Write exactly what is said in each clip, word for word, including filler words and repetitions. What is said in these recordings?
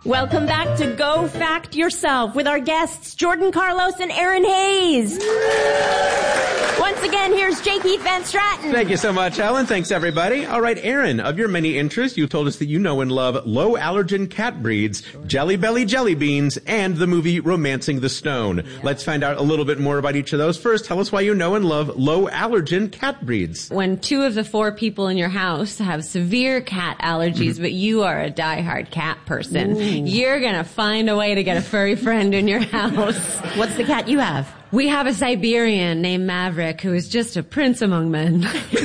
Welcome back to Go Fact Yourself with our guests, Jordan Carlos and Aaron Hayes. Once again, here's J. Keith Van Straten. Thank you so much, Helen. Thanks, everybody. All right, Aaron, of your many interests, you've told us that you know and love low-allergen cat breeds, Jelly Belly jelly beans, and the movie Romancing the Stone. Yeah. Let's find out a little bit more about each of those. First, tell us why you know and love low-allergen cat breeds. When two of the four people in your house have severe cat allergies, mm-hmm. but you are a diehard cat person, Ooh. You're going to find a way to get a furry friend in your house. What's the cat you have? We have a Siberian named Maverick who is just a prince among men.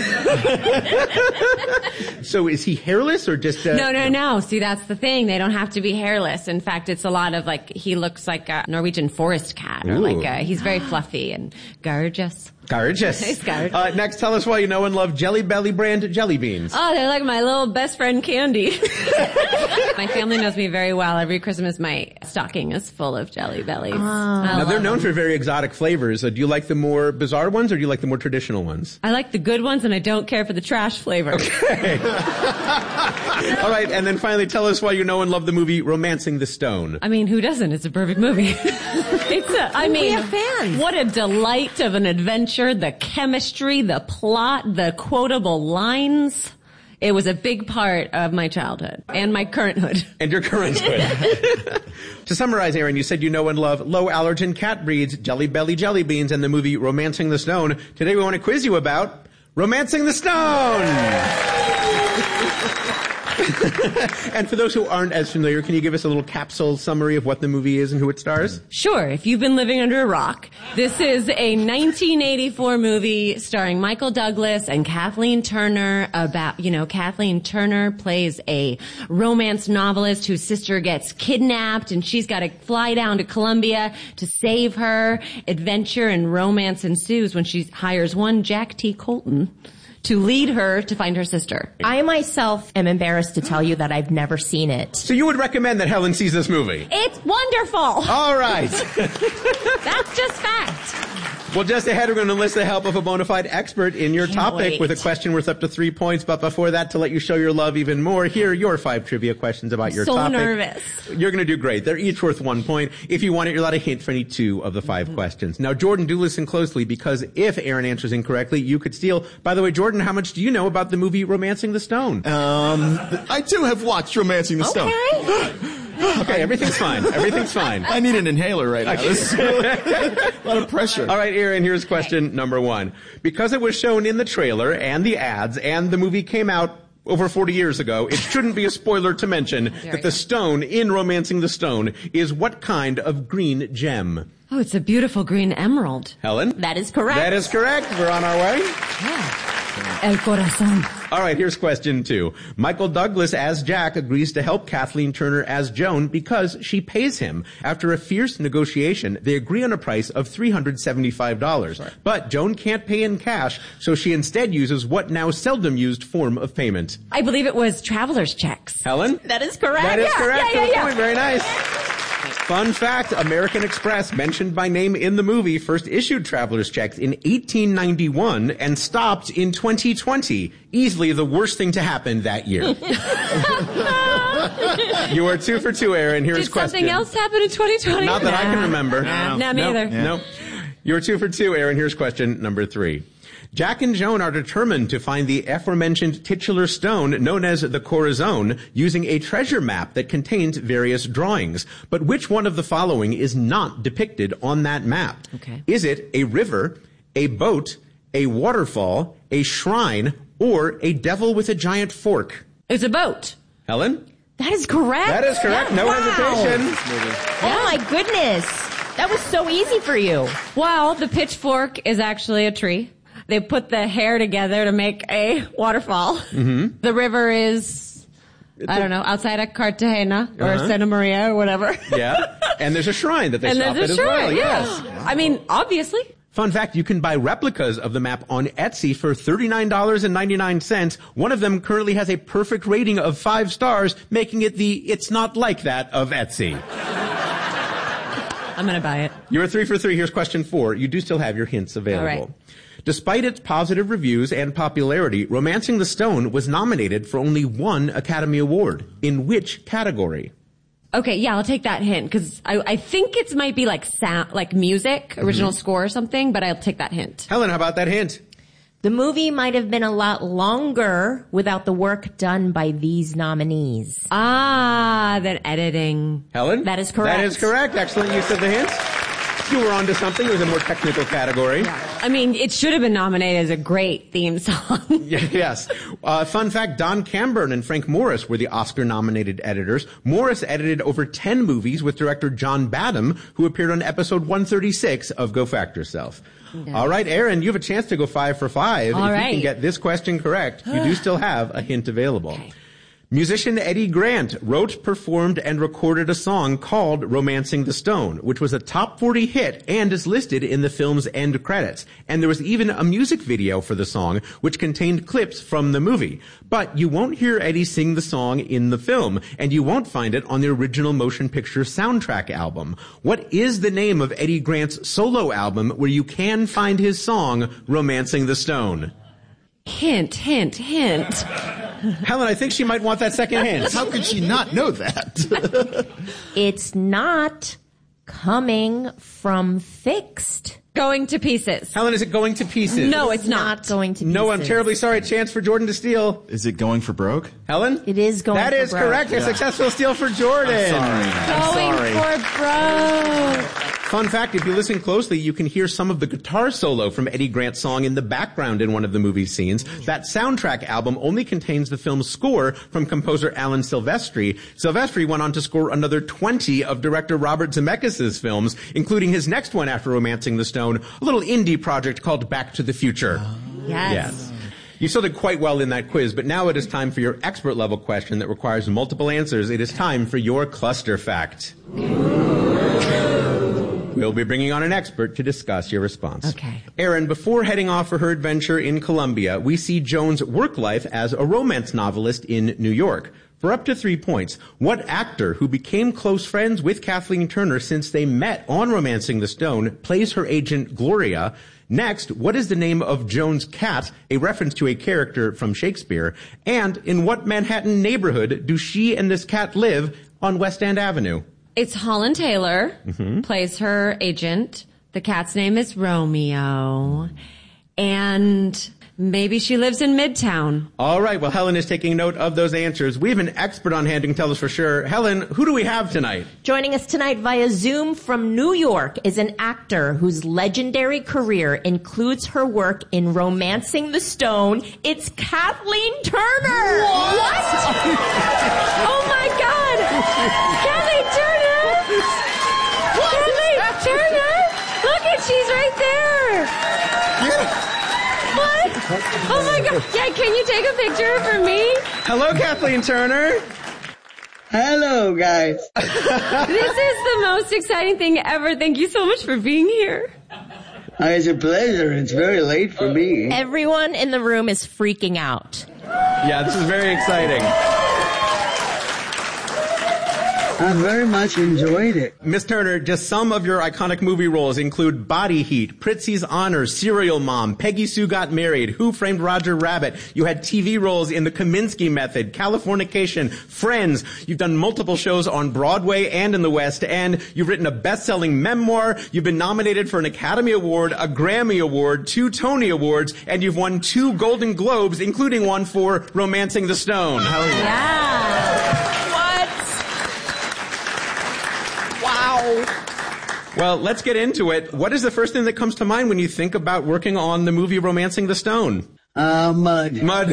So is he hairless or just... Uh, no, no, no. See, that's the thing. They don't have to be hairless. In fact, it's a lot of like, he looks like a Norwegian forest cat. Or Ooh. like a, he's very fluffy and gorgeous. Gorgeous. He's gorgeous. Uh, next, tell us why you know and love Jelly Belly brand jelly beans. Oh, they're like my little best friend candy. My family knows me very well. Every Christmas, my stocking is full of Jelly Bellies. Oh. Now, they're known them. for very exotic flavors. Uh, do you like the more bizarre ones or do you like the more traditional ones? I like the good ones and I don't care for the trash flavor. Okay. All right, and then finally tell us why you know and love the movie Romancing the Stone. I mean, who doesn't? It's a perfect movie. It's a, I mean, we have fans. What a delight of an adventure. The chemistry, the plot, the quotable lines. It was a big part of my childhood and my currenthood. And your currenthood. To summarize, Aaron, you said you know and love low-allergen cat breeds, Jelly Belly jelly beans, and the movie Romancing the Stone. Today we want to quiz you about Romancing the Stone! And for those who aren't as familiar, can you give us a little capsule summary of what the movie is and who it stars? Sure. If you've been living under a rock, this is a nineteen eighty-four movie starring Michael Douglas and Kathleen Turner about, you know, Kathleen Turner plays a romance novelist whose sister gets kidnapped and she's got to fly down to Colombia to save her. Adventure and romance ensues when she hires one Jack T. Colton to lead her to find her sister. I myself am embarrassed to tell you that I've never seen it. So you would recommend that Helen sees this movie? It's wonderful! All right. That's just fact. Well, just ahead, we're going to enlist the help of a bona fide expert in your Can't topic wait. with a question worth up to three points. But before that, to let you show your love even more, here are your five trivia questions about your so topic. So nervous. You're going to do great. They're each worth one point. If you want it, you're allowed a hint for any two of the five mm-hmm. questions. Now, Jordan, do listen closely because if Aaron answers incorrectly, you could steal. By the way, Jordan, how much do you know about the movie Romancing the Stone? Um, I too have watched Romancing the Stone. Okay. Okay, everything's fine. Everything's fine. I need an inhaler right now. This is a lot of pressure. All right, Aaron, here's question number one. Because it was shown in the trailer and the ads and the movie came out over forty years ago, it shouldn't be a spoiler to mention that the stone in Romancing the Stone is what kind of green gem? Oh, it's a beautiful green emerald. Helen? That is correct. That is correct. We're on our way. Yeah. El corazón. All right, here's question two. Michael Douglas as Jack agrees to help Kathleen Turner as Joan because she pays him. After a fierce negotiation, they agree on a price of three hundred seventy-five dollars. Sorry. But Joan can't pay in cash, so she instead uses what now seldom used form of payment. I believe it was traveler's checks. Helen? That is correct. That is yeah, correct. Yeah, yeah, yeah. Point. Very nice. Fun fact, American Express, mentioned by name in the movie, first issued traveler's checks in eighteen ninety-one and stopped in twenty twenty. Easily the worst thing to happen that year. You are two for two, Aaron. Here's Did question. something else happen in twenty twenty? Not that nah. I can remember. Nah, no, me either. No. no. You're two for two, Aaron. Here's question number three. Jack and Joan are determined to find the aforementioned titular stone known as the Corazon using a treasure map that contains various drawings. But which one of the following is not depicted on that map? Okay. Is it a river, a boat, a waterfall, a shrine, or a devil with a giant fork? It's a boat. Helen? That is correct. That is correct. No wow. hesitation. Oh my goodness. That was so easy for you. Well, the pitchfork is actually a tree. They put the hair together to make a waterfall. Mm-hmm. The river is, I don't know, outside of Cartagena or uh-huh. Santa Maria or whatever. Yeah. And there's a shrine that they and stop at there's a as shrine, well. yeah. Yes. I mean, obviously. Fun fact, you can buy replicas of the map on Etsy for thirty-nine dollars and ninety-nine cents. One of them currently has a perfect rating of five stars, making it the It's Not Like That of Etsy. I'm going to buy it. You're three for three. Here's question four. You do still have your hints available. All right. Despite its positive reviews and popularity, Romancing the Stone was nominated for only one Academy Award. In which category? Okay, yeah, I'll take that hint because I, I think it might be like sound, like music, original mm-hmm. score or something, but I'll take that hint. Helen, how about that hint? The movie might have been a lot longer without the work done by these nominees. Ah, that editing. Helen? That is correct. That is correct. Excellent use of the hint. You were onto something. It was a more technical category. Yeah. I mean, it should have been nominated as a great theme song. Yes. Uh, fun fact, Don Camburn and Frank Morris were the Oscar-nominated editors. Morris edited over ten movies with director John Badham, who appeared on episode one thirty-six of Go Fact Yourself. No. All right, Aaron, you have a chance to go five for five. All if right. you can get this question correct, you do still have a hint available. Okay. Musician Eddie Grant wrote, performed, and recorded a song called Romancing the Stone, which was a top forty hit and is listed in the film's end credits. And there was even a music video for the song, which contained clips from the movie. But you won't hear Eddie sing the song in the film, and you won't find it on the original motion picture soundtrack album. What is the name of Eddie Grant's solo album where you can find his song, Romancing the Stone? Hint, hint, hint. Helen, I think she might want that second hint. How could she not know that? It's not Coming from Fixed. Going to Pieces. Helen, is it Going to Pieces? No, it's not. not going to pieces. No, I'm terribly sorry. Chance for Jordan to steal. Is it Going for Broke? Helen? It is Going that for is Broke. correct. A Yeah. successful steal for Jordan. I'm sorry. Going I'm sorry. for Broke. Fun fact, if you listen closely, you can hear some of the guitar solo from Eddie Grant's song in the background in one of the movie's scenes. That soundtrack album only contains the film's score from composer Alan Silvestri. Silvestri went on to score another twenty of director Robert Zemeckis' films, including his next one after Romancing the Stone, a little indie project called Back to the Future. Yes. Yes. You still did quite well in that quiz, but now it is time for your expert level question that requires multiple answers. It is time for your cluster fact. We'll be bringing on an expert to discuss your response. Okay. Aaron, before heading off for her adventure in Colombia, we see Joan's work life as a romance novelist in New York. For up to three points, what actor who became close friends with Kathleen Turner since they met on Romancing the Stone plays her agent Gloria? Next, what is the name of Joan's cat, a reference to a character from Shakespeare? And in what Manhattan neighborhood do she and this cat live on West End Avenue? It's Holland Taylor, mm-hmm. plays her agent. The cat's name is Romeo. And maybe she lives in Midtown. All right. Well, Helen is taking note of those answers. We have an expert on hand who can tell us for sure. Helen, who do we have tonight? Joining us tonight via Zoom from New York is an actor whose legendary career includes her work in Romancing the Stone. It's Kathleen Turner. What? what? Oh my God! Kathleen Turner! Kathleen Turner! Look at, she's right there! What? Oh my God! Yeah, can you take a picture for me? Hello, Kathleen Turner. Hello, guys. This is the most exciting thing ever. Thank you so much for being here. Uh, it's a pleasure. It's very late for me. Everyone in the room is freaking out. Yeah, this is very exciting. I very much enjoyed it. Miss Turner, just some of your iconic movie roles include Body Heat, Pritzi's Honor, Serial Mom, Peggy Sue Got Married, Who Framed Roger Rabbit. You had T V roles in The Kaminsky Method, Californication, Friends. You've done multiple shows on Broadway and in the West End. You've written a best-selling memoir. You've been nominated for an Academy Award, a Grammy Award, two Tony Awards, and you've won two Golden Globes, including one for Romancing the Stone. How are you? Yeah. Well, let's get into it. What is the first thing that comes to mind when you think about working on the movie Romancing the Stone? Uh, mud. Mud.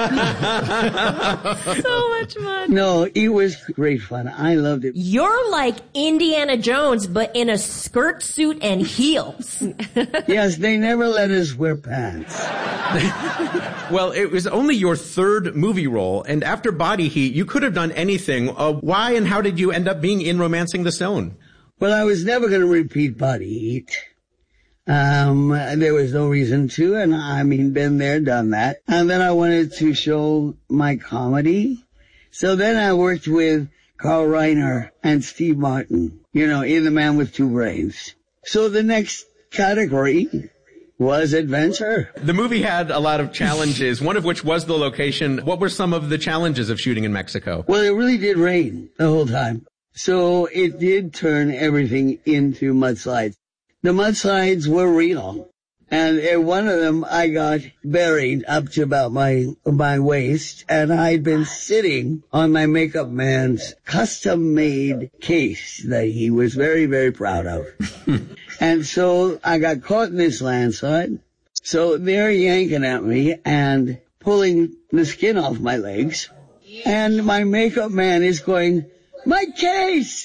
So much mud. No, it was great fun. I loved it. You're like Indiana Jones, but in a skirt suit and heels. Yes, they never let us wear pants. Well, it was only your third movie role, and after Body Heat, you could have done anything. Uh, why and how did you end up being in Romancing the Stone? Well, I was never going to repeat Body Heat. Um, there was no reason to, and I mean, been there, done that. And then I wanted to show my comedy. So then I worked with Carl Reiner and Steve Martin, you know, in The Man with Two Brains. So the next category was adventure. The movie had a lot of challenges, one of which was the location. What were some of the challenges of shooting in Mexico? Well, it really did rain the whole time. So it did turn everything into mudslides. The mudslides were real. And in one of them, I got buried up to about my my waist, and I'd been sitting on my makeup man's custom-made case that he was very, very proud of. And so I got caught in this landslide. So they're yanking at me and pulling the skin off my legs. And my makeup man is going, "My case!"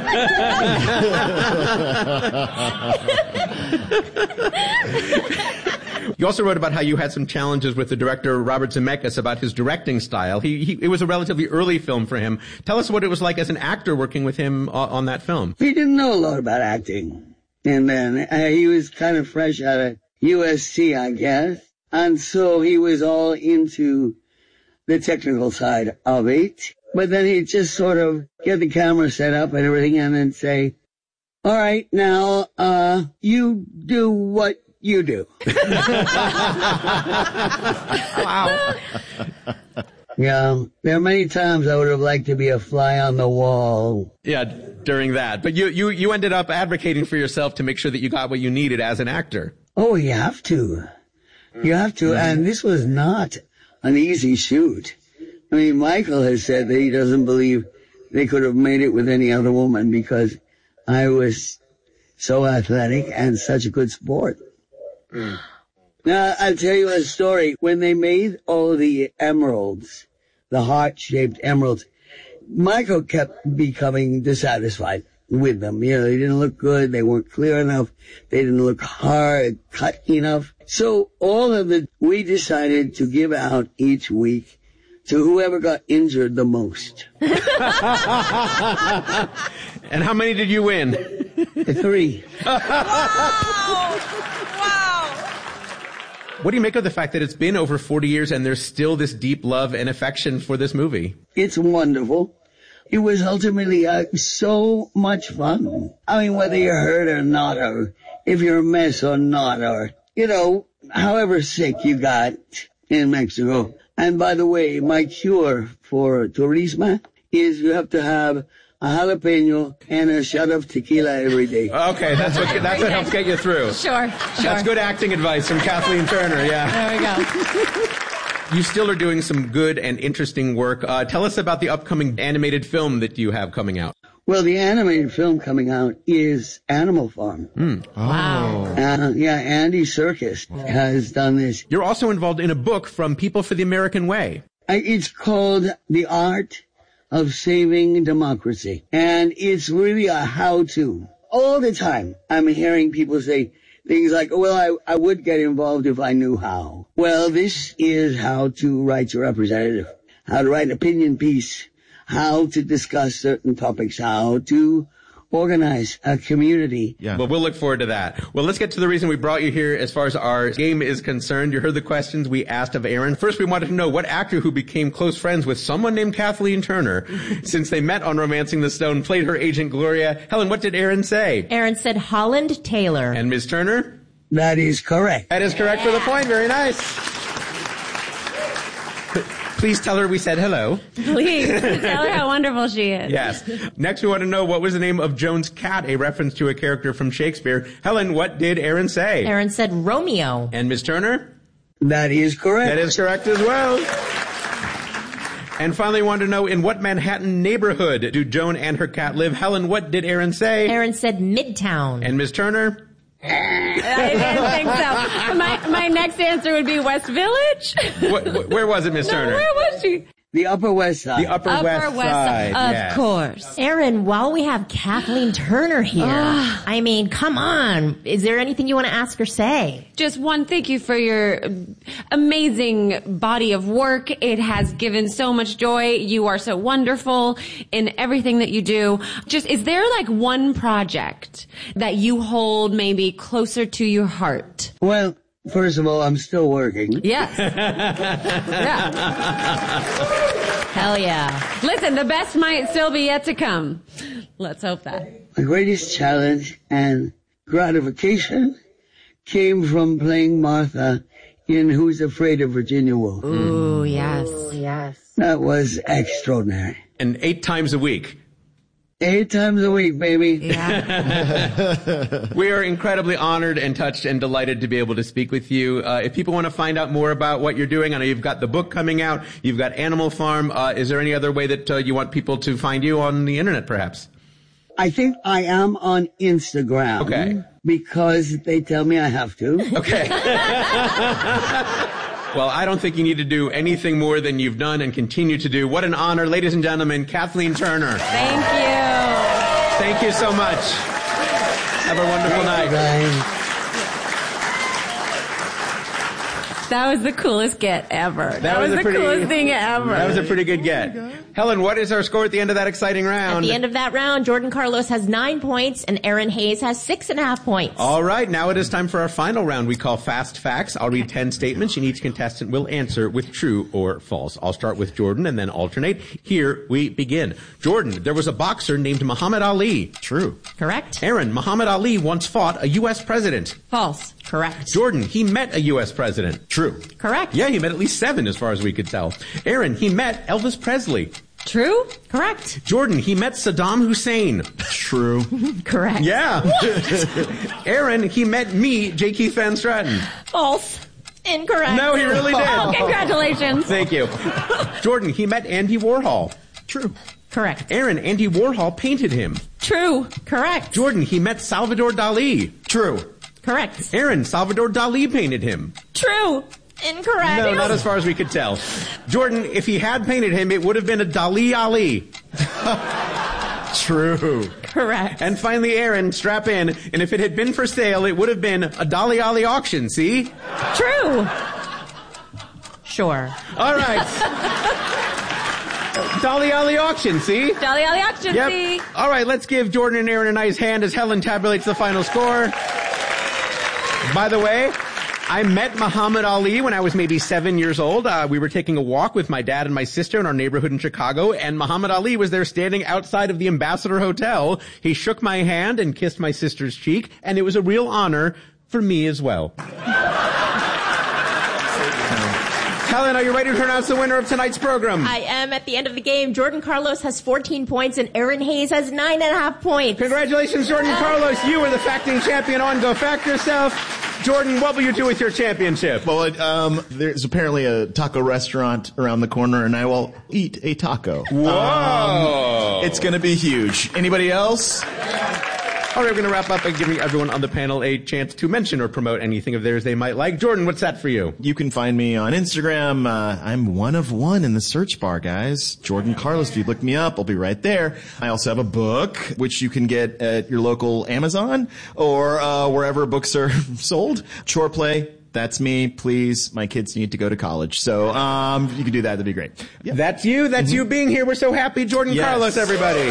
You also wrote about how you had some challenges with the director Robert Zemeckis about his directing style. He, he it was a relatively early film for him. Tell us what it was like as an actor working with him on, on that film. He didn't know a lot about acting. And then uh, he was kind of fresh out of U S C, I guess. And so he was all into the technical side of it. But then he'd just sort of get the camera set up and everything and then say, "All right, now, uh, you do what you do." Wow. Yeah, there are many times I would have liked to be a fly on the wall. Yeah, during that. But you, you, you ended up advocating for yourself to make sure that you got what you needed as an actor. Oh, you have to. You have to. And this was not an easy shoot. I mean, Michael has said that he doesn't believe they could have made it with any other woman because I was so athletic and such a good sport. Mm. Now, I'll tell you a story. When they made all the emeralds, the heart-shaped emeralds, Michael kept becoming dissatisfied with them. You know, they didn't look good. They weren't clear enough. They didn't look hard, cut enough. So all of the, we decided to give out each week to whoever got injured the most. And how many did you win? Three. Wow! Wow! What do you make of the fact that it's been over forty years and there's still this deep love and affection for this movie? It's wonderful. It was ultimately uh, so much fun. I mean, whether you're hurt or not, or if you're a mess or not, or, you know, however sick you got in Mexico. And by the way, my cure for turismo is you have to have a jalapeno and a shot of tequila every day. Okay, that's what that's what helps get you through. Sure, sure. That's good acting advice from Kathleen Turner, yeah. There we go. You still are doing some good and interesting work. Uh, tell us about the upcoming animated film that you have coming out. Well, the animated film coming out is Animal Farm. Mm. Wow. Uh, yeah, Andy Serkis has done this. You're also involved in a book from People for the American Way. Uh, It's called The Art of Saving Democracy. And it's really a how-to. All the time, I'm hearing people say things like, well, I, I would get involved if I knew how. Well, this is how to write your representative, how to write an opinion piece, how to discuss certain topics, how to organize a community. Yeah. Well, we'll look forward to that. Well, let's get to the reason we brought you here as far as our game is concerned. You heard the questions we asked of Aaron. First, we wanted to know what actor who became close friends with someone named Kathleen Turner since they met on Romancing the Stone played her agent Gloria. Helen, what did Aaron say? Aaron said Holland Taylor. And Miz Turner? That is correct. That is correct for the point. Very nice. Please tell her we said hello. Please tell her how wonderful she is. Yes. Next, we want to know what was the name of Joan's cat, a reference to a character from Shakespeare. Helen, what did Aaron say? Aaron said Romeo. And Miz Turner? That is correct. That is correct as well. And finally, we wanted to know in what Manhattan neighborhood do Joan and her cat live? Helen, what did Aaron say? Aaron said Midtown. And Miz Turner? I didn't think so. My my next answer would be West Village. What, where was it, Miz No, Turner? where was she? The Upper West Side. The Upper, Upper West, West Side. Side. Of yes. course. Aaron, while we have Kathleen Turner here, I mean, come on. Is there anything you want to ask or say? Just one, thank you for your amazing body of work. It has given so much joy. You are so wonderful in everything that you do. Just, is there like one project that you hold maybe closer to your heart? Well, first of all, I'm still working. Yes. Yeah. Hell yeah. Listen, the best might still be yet to come. Let's hope that. My greatest challenge and gratification came from playing Martha in Who's Afraid of Virginia Woolf. Ooh, yes. Yes. That was extraordinary. And eight times a week. Eight times a week, baby. Yeah. We are incredibly honored and touched and delighted to be able to speak with you. Uh, if people want to find out more about what you're doing, I know you've got the book coming out, you've got Animal Farm. Uh, is there any other way that uh, you want people to find you on the internet, perhaps? I think I am on Instagram. Okay. Because they tell me I have to. Okay. Well, I don't think you need to do anything more than you've done and continue to do. What an honor. Ladies and gentlemen, Kathleen Turner. Thank you. Thank you so much. Have a wonderful night. Bye. That was the coolest get ever. That, That was was, a the pretty- coolest thing ever. That was a pretty good get. Helen, what is our score at the end of that exciting At round? the end of that round, Jordan Carlos has nine points and Aaron Hayes has six and a half points. All right, now it is time for our final round we call Fast Facts. I'll read ten statements and each contestant will answer with true or false. I'll start with Jordan and then alternate. Here we begin. Jordan, there was a boxer named Muhammad Ali. True. Correct. Aaron, Muhammad Ali once fought a U S president. False. Correct. Jordan, he met a U S president. True. Correct. Yeah, he met at least seven as far as we could tell. Aaron, he met Elvis Presley. True? Correct. Jordan, he met Saddam Hussein. True. Correct. Yeah. Aaron, he met me, J. Keith Van Stratton. False. Incorrect. No, he really did. Oh, congratulations. Thank you. Jordan, he met Andy Warhol. True. Correct. Aaron, Andy Warhol painted him. True. Correct. Jordan, he met Salvador Dali. True. Correct. Aaron, Salvador Dali painted him. True. Incorrect. No, not as far as we could tell. Jordan, if he had painted him, it would have been a Dali Ali. True. Correct. And finally, Aaron, strap in, and if it had been for sale, it would have been a Dali Ali auction, see? True. Sure. All right. Dali Ali auction, see? Jolly Ollie Auction. Yep. See? All right, let's give Jordan and Aaron a nice hand as Helen tabulates the final score. By the way, I met Muhammad Ali when I was maybe seven years old. Uh, we were taking a walk with my dad and my sister in our neighborhood in Chicago, and Muhammad Ali was there standing outside of the Ambassador Hotel. He shook my hand and kissed my sister's cheek, and it was a real honor for me as well. Helen, are you ready to announce the winner of tonight's program? I am at the end of the game. Jordan Carlos has fourteen points and Aaron Hayes has nine and a half points. Congratulations, Jordan Carlos. You are the facting champion on Go Fact Yourself. Jordan, what will you do with your championship? Well, um, there's apparently a taco restaurant around the corner, and I will eat a taco. Whoa. Um, it's going to be huge. Anybody else? All right, we're going to wrap up by giving everyone on the panel a chance to mention or promote anything of theirs they might like. Jordan, what's that for you? You can find me on Instagram. Uh, I'm one of one in the search bar, guys. Jordan Carlos. If you look me up, I'll be right there. I also have a book, which you can get at your local Amazon or uh, wherever books are sold. Chore Play. That's me. Please, my kids need to go to college. So um, you can do that. That'd be great. Yeah. That's you. That's mm-hmm. you being here. We're so happy. Jordan Yes. Carlos, everybody.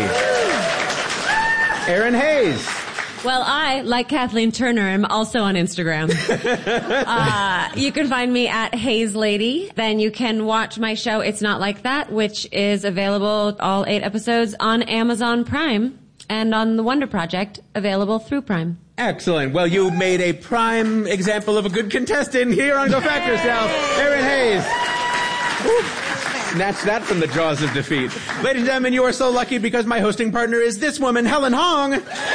Aaron Hayes. Well, I, like Kathleen Turner, am also on Instagram. uh, you can find me at Hayes Lady. Then you can watch my show, It's Not Like That, which is available, all eight episodes, on Amazon Prime and on The Wonder Project, available through Prime. Excellent. Well, you made a prime example of a good contestant here on Go Fact Yourself. Aaron Hayes. Woo. Snatch that from the jaws of defeat. Ladies and gentlemen, you are so lucky because my hosting partner is this woman, Helen Hong.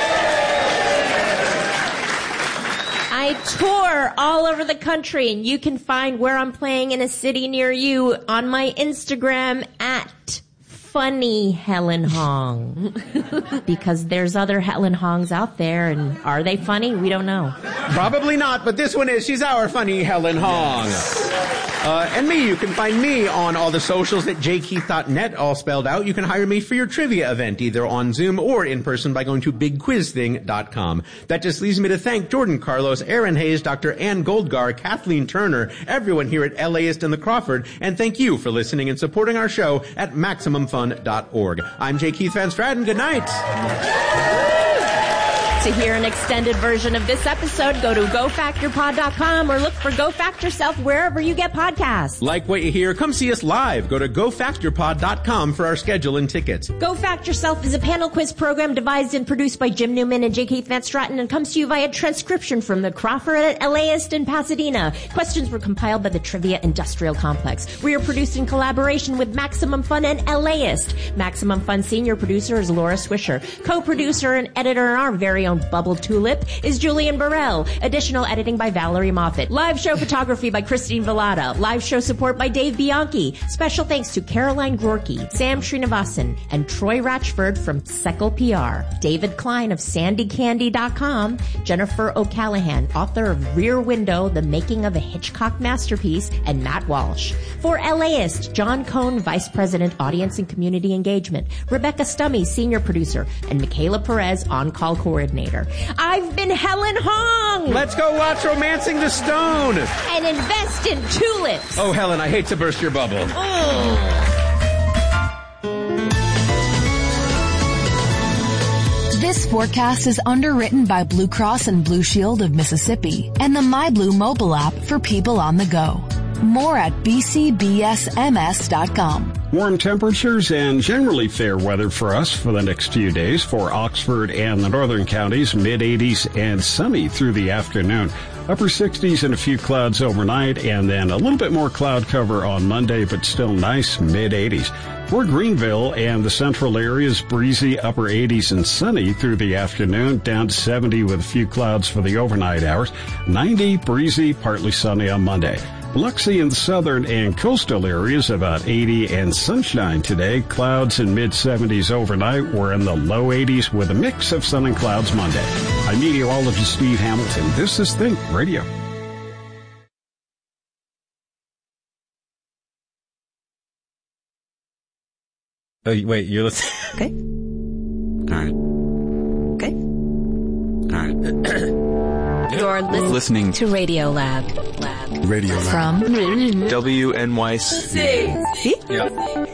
I tour all over the country, and you can find where I'm playing in a city near you on my Instagram at Funny Helen Hong. Because there's other Helen Hongs out there, and are they funny? We don't know. Probably not, but this one is. She's our funny Helen Hong. Uh, and me, you can find me on all the socials at j keith dot net, all spelled out. You can hire me for your trivia event, either on Zoom or in person by going to big quiz thing dot com. That just leaves me to thank Jordan Carlos, Aaron Hayes, Doctor Ann Goldgar, Kathleen Turner, everyone here at LAist and the Crawford, and thank you for listening and supporting our show at maximum fun dot org. I'm J. Keith Van Stratton. Good night. To hear an extended version of this episode, go to go factor pod dot com or look for Go Fact Yourself wherever you get podcasts. Like what you hear? Come see us live. Go to go factor pod dot com for our schedule and tickets. Go Fact Yourself is a panel quiz program devised and produced by Jim Newman and J. Keith Van Stratton and comes to you via transcription from the Crawford at LAist in Pasadena. Questions were compiled by the Trivia Industrial Complex. We are produced in collaboration with Maximum Fun and LAist. Maximum Fun senior producer is Laura Swisher. Co-producer and editor in our very own Bubble Tulip is Julian Burrell. Additional editing by Valerie Moffat. Live show photography by Christine Velada. Live show support by Dave Bianchi. Special thanks to Caroline Gorky, Sam Srinivasan, and Troy Ratchford from Seckle P R. David Klein of sandy candy dot com. Jennifer O'Callahan, author of Rear Window, The Making of a Hitchcock Masterpiece, and Matt Walsh. For LAist, John Cohn, Vice President, Audience and Community Engagement. Rebecca Stummy, Senior Producer, and Michaela Perez, On-Call Coordinator. I've been Helen Hong! Let's go watch Romancing the Stone! And invest in tulips! Oh, Helen, I hate to burst your bubble. Mm. This forecast is underwritten by Blue Cross and Blue Shield of Mississippi and the MyBlue mobile app for people on the go. More at b c b s m s dot com. Warm temperatures and generally fair weather for us for the next few days. For Oxford and the northern counties, mid eighties and sunny through the afternoon. Upper sixties and a few clouds overnight, and then a little bit more cloud cover on Monday, but still nice mid eighties. For Greenville and the central areas, breezy upper eighties and sunny through the afternoon, down to seventy with a few clouds for the overnight hours. ninety, breezy, partly sunny on Monday. Biloxi in the southern and coastal areas, about eighty and sunshine today. Clouds in mid seventies overnight. We're in the low eighties with a mix of sun and clouds Monday. I'm meteorologist Steve Hamilton. This is Think Radio. Oh, wait, you're listening? Okay. All right. Okay. All right. You're li- listening to Radio Lab. Lab. Radio Lab. From W N Y C. See? Yeah.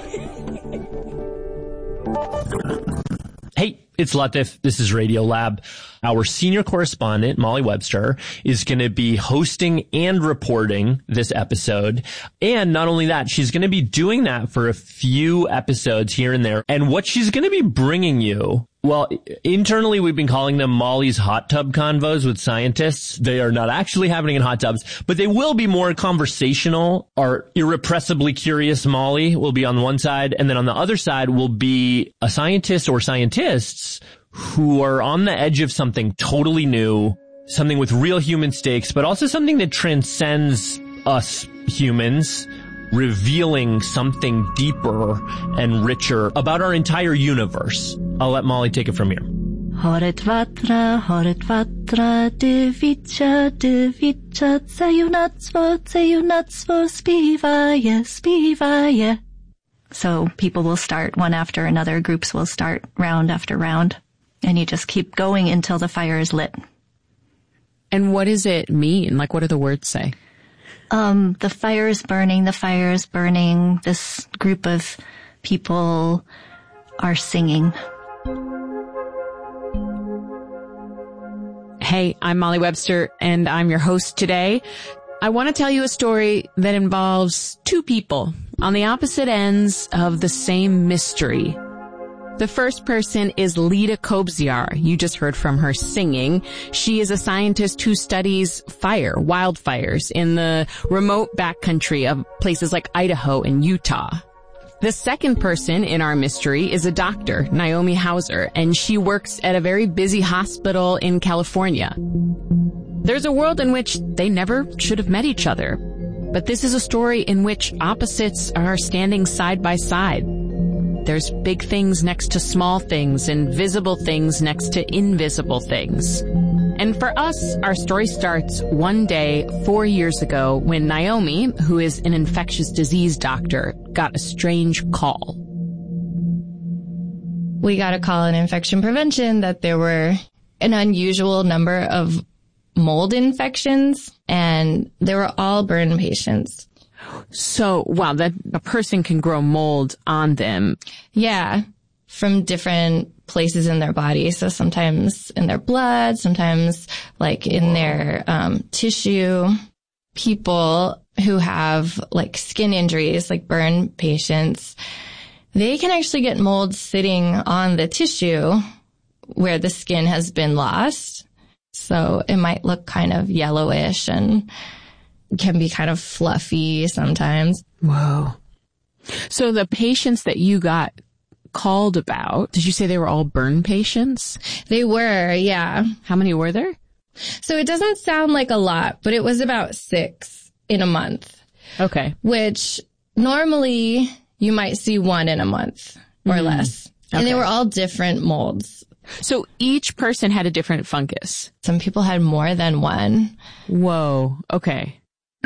Hey, it's Latif. This is Radio Lab. Our senior correspondent, Molly Webster, is going to be hosting and reporting this episode. And not only that, she's going to be doing that for a few episodes here and there. And what she's going to be bringing you, well, internally we've been calling them Molly's hot tub convos with scientists. They are not actually happening in hot tubs, but they will be more conversational. Our irrepressibly curious Molly will be on one side, and then on the other side will be a scientist or scientists who are on the edge of something totally new, something with real human stakes, but also something that transcends us humans, revealing something deeper and richer about our entire universe. I'll let Molly take it from here. Håret vattrar, håret vattrar, du vittjar, du vittjar, säger natt svårt, säger natt svårt, spivaje, spivaje. So people will start one after another, groups will start round after round, and you just keep going until the fire is lit. And what does it mean? Like, what do the words say? Um, the fire is burning, the fire is burning. This group of people are singing. Hey, I'm Molly Webster, and I'm your host today. I want to tell you a story that involves two people on the opposite ends of the same mystery. The first person is Lida Kobziar. You just heard from her singing. She is a scientist who studies fire, wildfires, in the remote backcountry of places like Idaho and Utah. The second person in our mystery is a doctor, Naomi Hauser, and she works at a very busy hospital in California. There's a world in which they never should have met each other, but this is a story in which opposites are standing side by side. There's big things next to small things and visible things next to invisible things. And for us, our story starts one day four years ago when Naomi, who is an infectious disease doctor, got a strange call. We got a call in infection prevention that there were an unusual number of mold infections, and they were all burn patients. So, wow, that a person can grow mold on them. Yeah, from different places in their body. So sometimes in their blood, sometimes like in their um, tissue. People who have like skin injuries, like burn patients, they can actually get mold sitting on the tissue where the skin has been lost. So it might look kind of yellowish and can be kind of fluffy sometimes. Whoa. So the patients that you got called about, did you say they were all burn patients? They were, yeah. How many were there? So it doesn't sound like a lot, but it was about six in a month. Okay. Which normally you might see one in a month or mm. less. And okay. They were all different molds. So each person had a different fungus. Some people had more than one. Whoa. Okay.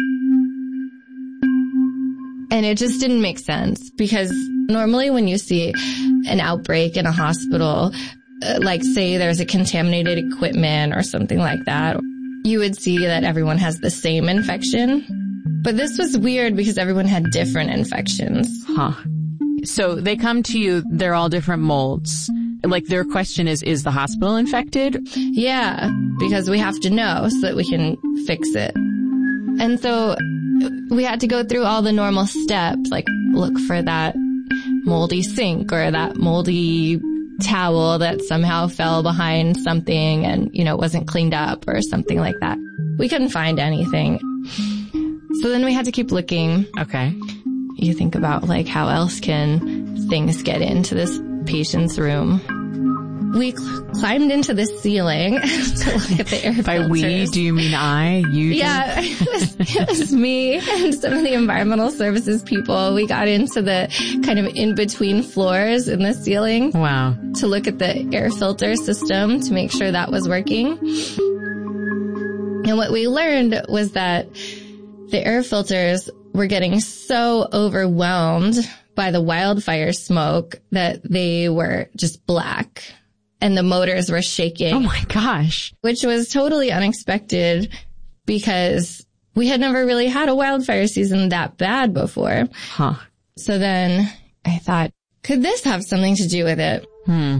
And it just didn't make sense because normally when you see an outbreak in a hospital, uh, like say there's a contaminated equipment or something like that, you would see that everyone has the same infection. But this was weird because everyone had different infections. Huh. So they come to you, they're all different molds. Like their question is, is the hospital infected? Yeah, because we have to know so that we can fix it. And so we had to go through all the normal steps, like look for that moldy sink or that moldy towel that somehow fell behind something and, you know, wasn't cleaned up or something like that. We couldn't find anything. So then we had to keep looking. Okay. You think about like how else can things get into this patient's room? We cl- climbed into the ceiling to look at the air filters. By we, do you mean I? You? Yeah, it was, it was me and some of the environmental services people. We got into the kind of in-between floors in the ceiling. Wow. To look at the air filter system to make sure that was working. And what we learned was that the air filters were getting so overwhelmed by the wildfire smoke that they were just black. And the motors were shaking. Oh my gosh. Which was totally unexpected because we had never really had a wildfire season that bad before. Huh. So then I thought, could this have something to do with it? Hmm.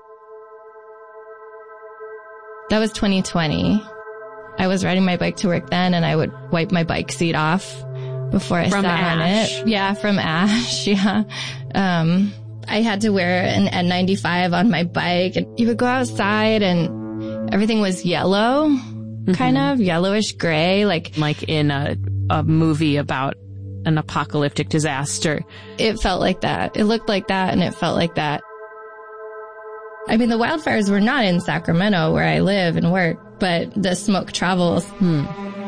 That was twenty twenty. I was riding my bike to work then and I would wipe my bike seat off before I from sat ash. on it. Yeah, from ash. Yeah. Um, I had to wear an N ninety-five on my bike and you would go outside and everything was yellow, mm-hmm. kind of yellowish gray, like, like in a, a movie about an apocalyptic disaster. It felt like that. It looked like that and it felt like that. I mean, the wildfires were not in Sacramento where I live and work, but the smoke travels. Hmm.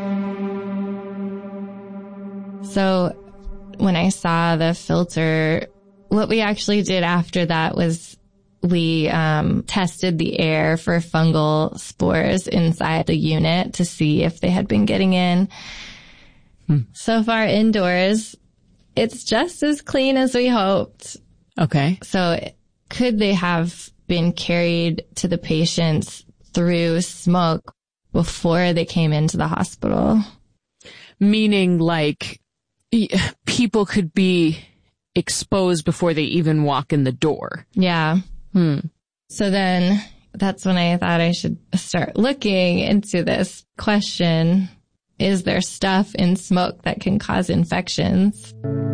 So when I saw the filter, what we actually did after that was we um, tested the air for fungal spores inside the unit to see if they had been getting in. Hmm. So far indoors, it's just as clean as we hoped. Okay. So could they have been carried to the patients through smoke before they came into the hospital? Meaning like people could be exposed before they even walk in the door. Yeah. Hmm. So then that's when I thought I should start looking into this question. Is there stuff in smoke that can cause infections?